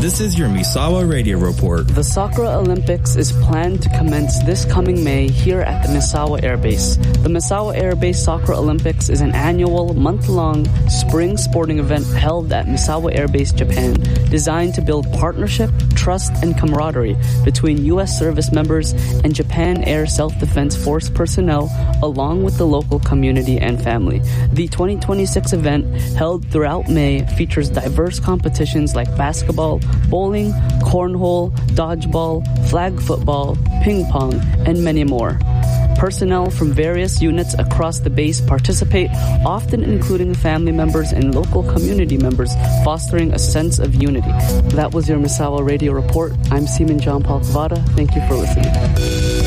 This is your Misawa Radio Report. The Sakura Olympics is planned to commence this coming May here at the Misawa Air Base. The Misawa Air Base Sakura Olympics is an annual, month-long spring sporting event held at Misawa Air Base, Japan, designed to build partnership, trust, and camaraderie between U.S. service members and Japan Air Self-Defense Force personnel, along with the local community and family. The 2026 event, held throughout May, features diverse competitions like basketball, bowling, cornhole, dodgeball, flag football, ping pong, and many more. Personnel from various units across the base participate, often including family members and local community members, fostering a sense of unity. That was your Misawa Radio Report. I'm Seaman John Paul Kavada. Thank you for listening.